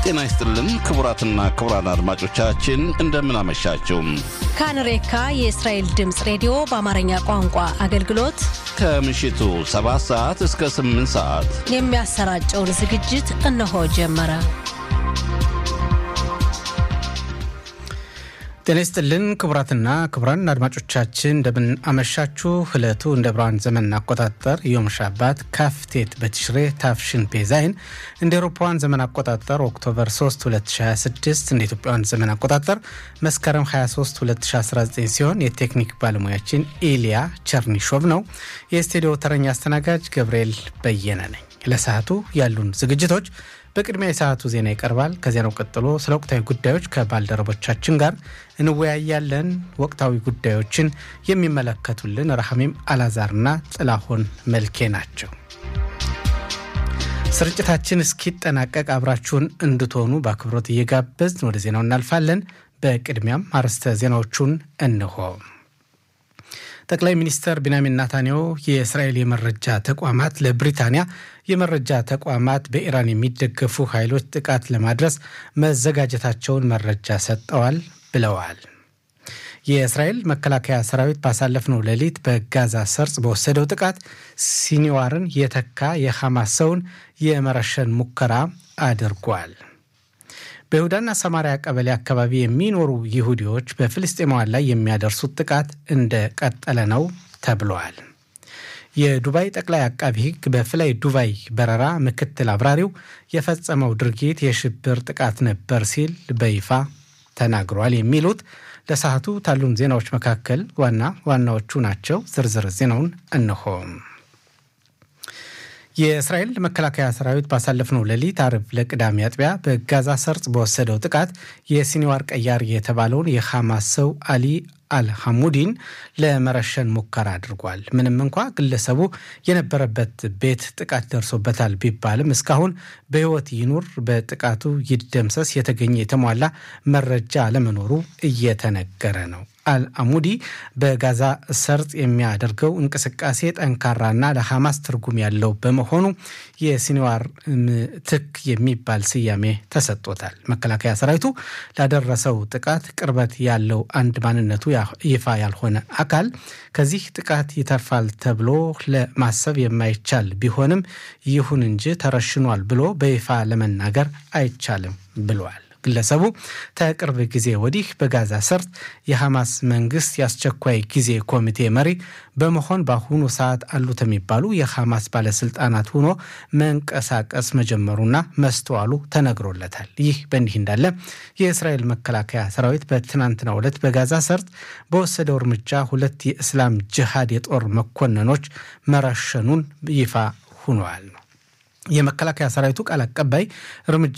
ጤና ይስጥልን ክቡራትና ክቡራን አድማጮቻችን እንደምን አመሻችሁ። ካንሬካ የእስራኤል ድምጽ ሬዲዮ በአማርኛ ቋንቋ አገልግሎት ከምሽቱ 7 ሰዓት እስከ 8 ሰዓት የሚያሰራጨውን ዝግጅት እነሆ ጀመረ። ጤና ይስጥልን ክቡራትና ክቡራን አድማጮቻችን እንደምን አመሻችሁ። ዕለቱ እንደ ብርሃን ዘመን አቆጣጠር ዮም ሻባት ካፍቴት በትሽሬ ታፍሽን ፔዛይን እንደ አውሮፓውያን ዘመን አቆጣጠር ኦክቶበር 3 2026 እንደ ኢትዮጵያውያን ዘመን አቆጣጠር መስከረም 23 2019 ሲሆን የቴክኒክ ባለሙያችን ኢሊያ ቸርኒሾቭ ነው። የስቱዲዮ ተረኛ አስተናጋጅ ገብርኤል በየነ ነኝ። ለሰዓቱ ያሉን ዝግጅቶች በቅድሚያ የሰዓቱ ዜና ይቀርባል። ከዜናው ቀጥሎ ስለ ወቅታዊ ጉዳዮች ከባልደረቦቻችን ጋር እንወያያለን። ወቅታዊ ጉዳዮችን የሚመለከቱልን ረሐሚም አላዛርና ጥላሁን መልኬ ናቸው። ስርጭታችን እስኪጠናቀቅ አብራችሁን እንድትሆኑ በአክብሮት እየጋበዝን ወደ ዜናው እናልፋለን። በቅድሚያም አርዕስተ ዜናዎቹን እንሆ። ጠቅላይ ሚኒስትር ቢንያሚን ኔታንያሁ የእስራኤል የመረጃ ተቋማት ለብሪታንያ የመረጃ ተቋማት በኢራን የሚደገፉ ኃይሎች ጥቃት ለማድረስ መዘጋጀታቸውን መረጃ ሰጠዋል ብለዋል። የእስራኤል መከላከያ ሰራዊት ባሳለፍነው ሌሊት በጋዛ ሰርጽ በወሰደው ጥቃት ሲኒዋርን የተካ የሐማስ ሰውን የመረሸን ሙከራ አድርጓል። በይሁዳና ሰማሪያ ቀበሌ አካባቢ የሚኖሩ ይሁዲዎች በፍልስጤማውያን ላይ የሚያደርሱት ጥቃት እንደቀጠለ ነው ተብሏል። የዱባይ ጠቅላይ አቃቢ ሕግ በፍላይ ዱባይ በረራ ምክትል አብራሪው የፈጸመው ድርጊት የሽብር ጥቃት ነበር ሲል በይፋ ተናግሯል። የሚሉት ለሰዓቱ ታሉን ዜናዎች መካከል ዋና ዋናዎቹ ናቸው። ዝርዝር ዜናውን እንሆ። የእስራኤል መከላከያ ሰራዊት ባሳለፍነው ሌሊት አርብ ለቅዳሜ አጥቢያ በጋዛ ሰርጽ በወሰደው ጥቃት የሲኒዋር ቀያር የተባለውን የሐማስ ሰው አሊ አልሐሙዲን ለመረሸን ሙከራ አድርጓል። ምንም እንኳ ግለሰቡ የነበረበት ቤት ጥቃት ደርሶበታል ቢባልም እስካሁን በሕይወት ይኑር በጥቃቱ ይደምሰስ የተገኘ የተሟላ መረጃ አለመኖሩ እየተነገረ ነው። አልአሙዲ በጋዛ ሰርጥ የሚያደርገው እንቅስቃሴ ጠንካራና ለሐማስ ትርጉም ያለው በመሆኑ የሲኒዋር ምትክ የሚባል ስያሜ ተሰጥቶታል። መከላከያ ሰራዊቱ ላደረሰው ጥቃት ቅርበት ያለው አንድ ማንነቱ ይፋ ያልሆነ አካል ከዚህ ጥቃት ይተርፋል ተብሎ ለማሰብ የማይቻል ቢሆንም ይሁን እንጂ ተረሽኗል ብሎ በይፋ ለመናገር አይቻልም ብሏል። ግለሰቡ ከቅርብ ጊዜ ወዲህ በጋዛ ሰርጥ የሐማስ መንግስት የአስቸኳይ ጊዜ ኮሚቴ መሪ በመሆን በአሁኑ ሰዓት አሉት የሚባሉ የሐማስ ባለስልጣናት ሆኖ መንቀሳቀስ መጀመሩና መስተዋሉ ተነግሮለታል። ይህ በእንዲህ እንዳለ የእስራኤል መከላከያ ሰራዊት በትናንትናው ዕለት በጋዛ ሰርጥ በወሰደው እርምጃ 2 የእስላም ጅሃድ የጦር መኮንኖች መረሸኑን ይፋ ሆኗል። የመከላከያ ሰራዊቱ ቃል አቀባይ እርምጃ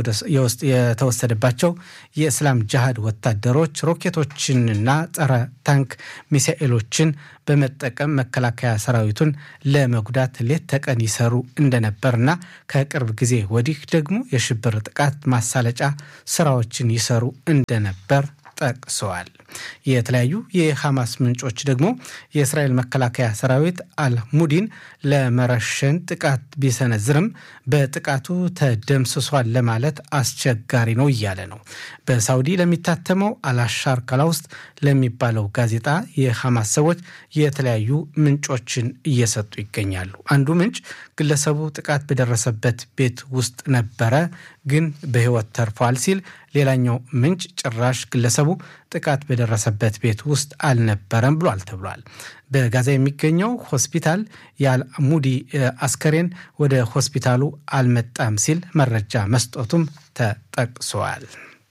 የተወሰደባቸው የእስላም ጅሃድ ወታደሮች ሮኬቶችንና ጸረ ታንክ ሚሳኤሎችን በመጠቀም መከላከያ ሰራዊቱን ለመጉዳት ሌት ተቀን ይሰሩ እንደነበርና ከቅርብ ጊዜ ወዲህ ደግሞ የሽብር ጥቃት ማሳለጫ ስራዎችን ይሰሩ እንደነበር ጠቅሰዋል። የተለያዩ የሐማስ ምንጮች ደግሞ የእስራኤል መከላከያ ሰራዊት አልሙዲን ለመረሸን ጥቃት ቢሰነዝርም በጥቃቱ ተደምስሷል ለማለት አስቸጋሪ ነው እያለ ነው። በሳውዲ ለሚታተመው አልሻርካላ ውስጥ ለሚባለው ጋዜጣ የሐማስ ሰዎች የተለያዩ ምንጮችን እየሰጡ ይገኛሉ። አንዱ ምንጭ ግለሰቡ ጥቃት በደረሰበት ቤት ውስጥ ነበረ ግን በሕይወት ተርፏል ሲል፣ ሌላኛው ምንጭ ጭራሽ ግለሰቡ ጥቃት በደረሰበት ቤት ውስጥ አልነበረም ብሏል ተብሏል። በጋዛ የሚገኘው ሆስፒታል የአልሙዲ አስከሬን ወደ ሆስፒታሉ አልመጣም ሲል መረጃ መስጠቱም ተጠቅሷል።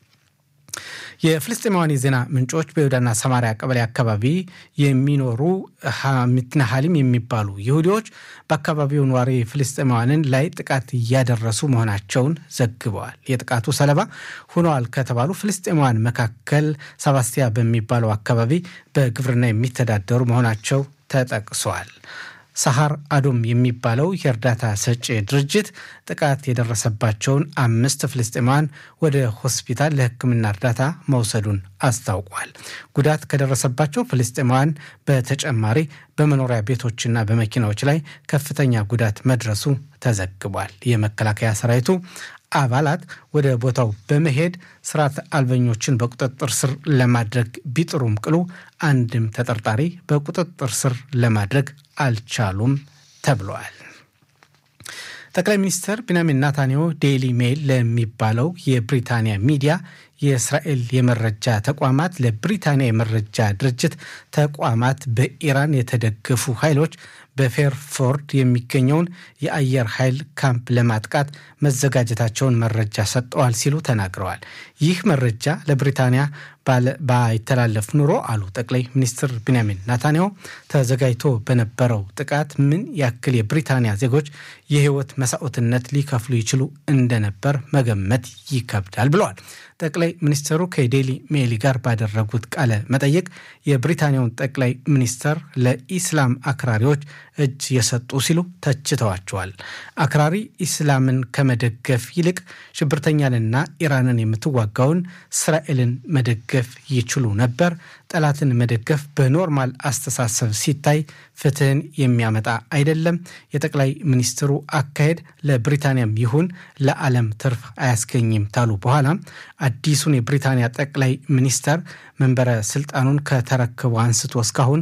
የፍልስጤማውያን የዜና ምንጮች በይሁዳና ሰማሪያ ቀበሌ አካባቢ የሚኖሩ ሚትናሃሊም የሚባሉ ይሁዲዎች በአካባቢው ነዋሪ ፍልስጤማውያንን ላይ ጥቃት እያደረሱ መሆናቸውን ዘግበዋል። የጥቃቱ ሰለባ ሆነዋል ከተባሉ ፍልስጤማውያን መካከል ሰባስቲያ በሚባለው አካባቢ በግብርና የሚተዳደሩ መሆናቸው ተጠቅሷል። ሳሃር አዶም የሚባለው የእርዳታ ሰጪ ድርጅት ጥቃት የደረሰባቸውን 5 ፍልስጤማውያን ወደ ሆስፒታል ለሕክምና እርዳታ መውሰዱን አስታውቋል። ጉዳት ከደረሰባቸው ፍልስጤማውያን በተጨማሪ በመኖሪያ ቤቶችና በመኪናዎች ላይ ከፍተኛ ጉዳት መድረሱ ተዘግቧል። የመከላከያ ሰራዊቱ አባላት ወደ ቦታው በመሄድ ስርዓት አልበኞችን በቁጥጥር ስር ለማድረግ ቢጥሩም ቅሉ አንድም ተጠርጣሪ በቁጥጥር ስር ለማድረግ አልቻሉም ተብሏል። ጠቅላይ ሚኒስትር ቢንያሚን ኔታንያሁ ዴይሊ ሜይል ለሚባለው የብሪታንያ ሚዲያ የእስራኤል የመረጃ ተቋማት ለብሪታንያ የመረጃ ድርጅት ተቋማት በኢራን የተደገፉ ኃይሎች በፌርፎርድ የሚገኘውን የአየር ኃይል ካምፕ ለማጥቃት መዘጋጀታቸውን መረጃ ሰጠዋል ሲሉ ተናግረዋል። ይህ መረጃ ለብሪታንያ ባይተላለፍ ኑሮ አሉ ጠቅላይ ሚኒስትር ቢንያሚን ኔታንያሁ ተዘጋጅቶ በነበረው ጥቃት ምን ያክል የብሪታንያ ዜጎች የህይወት መስዋዕትነት ሊከፍሉ ይችሉ እንደነበር መገመት ይከብዳል ብለዋል። ጠቅላይ ሚኒስትሩ ከዴይሊ ሜይል ጋር ባደረጉት ቃለ መጠይቅ የብሪታንያውን ጠቅላይ ሚኒስትር ለኢስላም አክራሪዎች እጅ የሰጡ ሲሉ ተችተዋቸዋል። አክራሪ ኢስላምን ከመደገፍ ይልቅ ሽብርተኛንና ኢራንን የምትዋጋውን እስራኤልን መደገፍ ይችሉ ነበር። ጠላትን መደገፍ በኖርማል አስተሳሰብ ሲታይ ፍትህን የሚያመጣ አይደለም። የጠቅላይ ሚኒስትሩ አካሄድ ለብሪታንያም ይሁን ለዓለም ትርፍ አያስገኝም ታሉ በኋላ አዲሱን የብሪታንያ ጠቅላይ ሚኒስትር መንበረ ስልጣኑን ከተረከቡ አንስቶ እስካሁን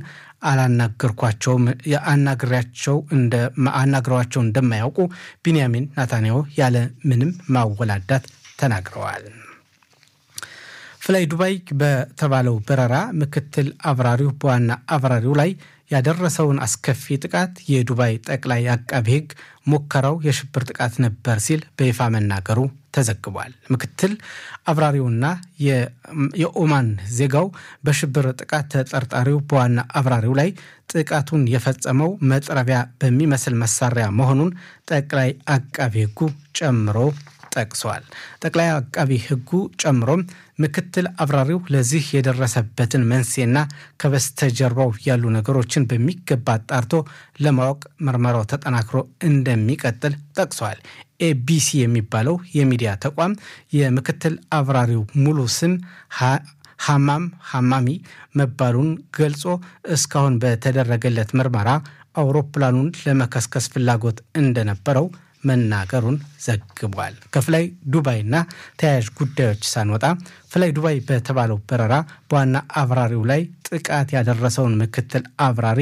አናግረዋቸው እንደማያውቁ ቢንያሚን ኔታንያሁ ያለ ምንም ማወላዳት ተናግረዋል። ፍላይ ዱባይ በተባለው በረራ ምክትል አብራሪው በዋና አብራሪው ላይ ያደረሰውን አስከፊ ጥቃት የዱባይ ጠቅላይ አቃቤ ሕግ ሙከራው የሽብር ጥቃት ነበር ሲል በይፋ መናገሩ ተዘግቧል። ምክትል አብራሪውና የኦማን ዜጋው በሽብር ጥቃት ተጠርጣሪው በዋና አብራሪው ላይ ጥቃቱን የፈጸመው መጥረቢያ በሚመስል መሳሪያ መሆኑን ጠቅላይ አቃቤ ሕጉ ጨምሮ ጠቅሷል። ጠቅላይ አቃቤ ሕጉ ጨምሮም ምክትል አብራሪው ለዚህ የደረሰበትን መንስኤና ከበስተጀርባው ያሉ ነገሮችን በሚገባ አጣርቶ ለማወቅ ምርመራው ተጠናክሮ እንደሚቀጥል ጠቅሷል። ኤቢሲ የሚባለው የሚዲያ ተቋም የምክትል አብራሪው ሙሉ ስም ሐማሚ መባሉን ገልጾ እስካሁን በተደረገለት ምርመራ አውሮፕላኑን ለመከስከስ ፍላጎት እንደነበረው መናገሩን ዘግቧል። ከፍላይ ዱባይና ተያያዥ ጉዳዮች ሳንወጣ ፍላይ ዱባይ በተባለው በረራ በዋና አብራሪው ላይ ጥቃት ያደረሰውን ምክትል አብራሪ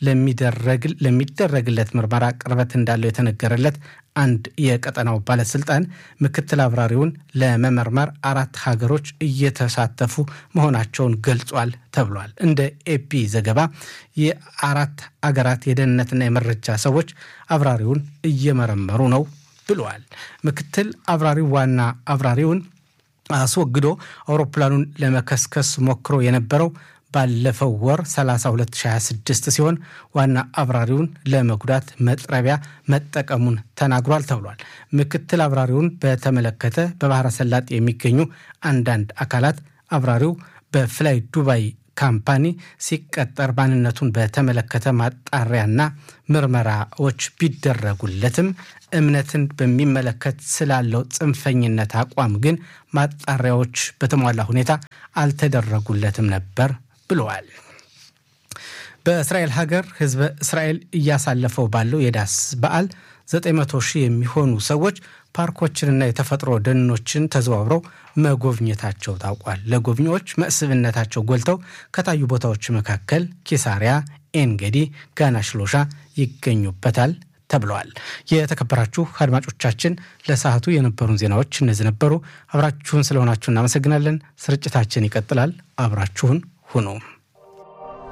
ለሚደረግለት ምርመራ ቅርበት እንዳለው የተነገረለት አንድ የቀጠናው ባለስልጣን ምክትል አብራሪውን ለመመርመር 4 ሀገሮች እየተሳተፉ መሆናቸውን ገልጿል ተብሏል። እንደ ኤፒ ዘገባ የ4 ሀገራት የደህንነትና የመረጃ ሰዎች አብራሪውን እየመረመሩ ነው ብለዋል። ምክትል አብራሪው ዋና አብራሪውን አስወግዶ አውሮፕላኑን ለመከስከስ ሞክሮ የነበረው ባለፈው ወር 32/2026 ሲሆን ዋና አብራሪውን ለመጉዳት መጥረቢያ መጠቀሙን ተናግሯል ተብሏል። ምክትል አብራሪውን በተመለከተ በባህረ ሰላጤ የሚገኙ አንዳንድ አካላት አብራሪው በፍላይ ዱባይ ካምፓኒ ሲቀጠር ማንነቱን በተመለከተ ማጣሪያና ምርመራዎች ቢደረጉለትም እምነትን በሚመለከት ስላለው ጽንፈኝነት አቋም ግን ማጣሪያዎች በተሟላ ሁኔታ አልተደረጉለትም ነበር ብለዋል። በእስራኤል ሀገር ህዝበ እስራኤል እያሳለፈው ባለው የዳስ በዓል 900,000 የሚሆኑ ሰዎች ፓርኮችንና የተፈጥሮ ደኖችን ተዘዋውረው መጎብኘታቸው ታውቋል። ለጎብኚዎች መስህብነታቸው ጎልተው ከታዩ ቦታዎች መካከል ኪሳሪያ፣ ኤንጌዲ፣ ጋና ሽሎሻ ይገኙበታል ተብለዋል። የተከበራችሁ አድማጮቻችን ለሰዓቱ የነበሩን ዜናዎች እነዚህ ነበሩ። አብራችሁን ስለሆናችሁ እናመሰግናለን። ስርጭታችን ይቀጥላል። አብራችሁን ሁኑ።